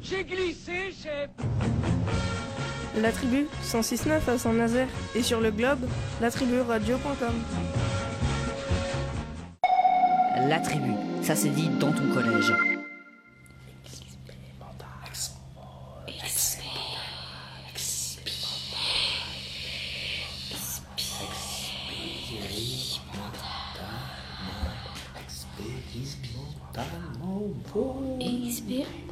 J'ai glissé, chef. La tribu 106.9 à Saint-Nazaire et sur le globe, latriburadio.com. La tribu, ça se dit dans ton collège. Expérimentalement.